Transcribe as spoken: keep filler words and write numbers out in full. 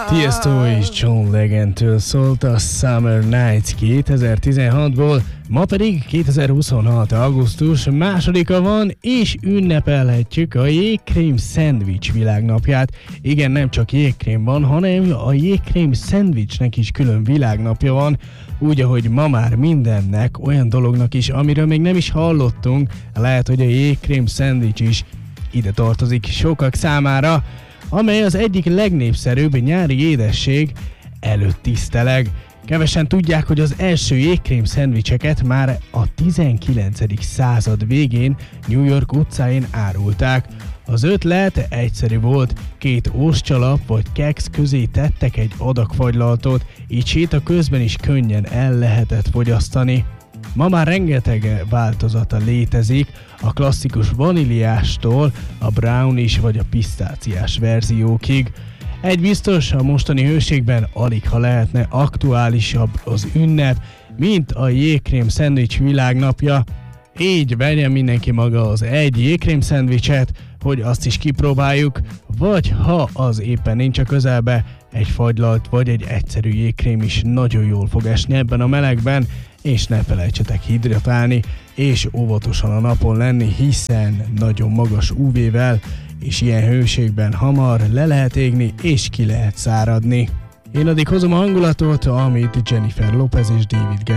Tiesto és John Legend-től szólt a Summer Nights kétezer-tizenhatból, ma pedig kétezer-huszonhat. augusztus másodika van, és ünnepelhetjük a jégkrém szendvics világnapját. Igen, nem csak jégkrém van, hanem a jégkrém szendvicsnek is külön világnapja van, úgy, ahogy ma már mindennek, olyan dolognak is, amiről még nem is hallottunk, lehet, hogy a jégkrém szendvics is ide tartozik sokak számára, amely az egyik legnépszerűbb nyári édesség előtt tiszteleg. Kevesen tudják, hogy az első jégkrém szendvicseket már a tizenkilencedik század végén New York utcáin árulták. Az ötlet egyszerű volt, két ostcsalap vagy keksz közé tettek egy adag fagylaltot, így séta közben is könnyen el lehetett fogyasztani. Ma már rengeteg változata létezik, a klasszikus vaníliástól a brownies vagy a pisztáciás verziókig. Egy biztos, a mostani hőségben alig ha lehetne aktuálisabb az ünnep, mint a jégkrém szendvics világnapja. Így vegyen mindenki maga az egy jégkrém szendvicset, hogy azt is kipróbáljuk, vagy ha az éppen nincs a közelbe, egy fagylalt vagy egy egyszerű jégkrém is nagyon jól fog esni ebben a melegben, és ne felejtsetek hidratálni, és óvatosan a napon lenni, hiszen nagyon magas ú vé-vel és ilyen hőségben hamar le lehet égni és ki lehet száradni. Én addig hozom a hangulatot, amit Jennifer Lopez és David Guetta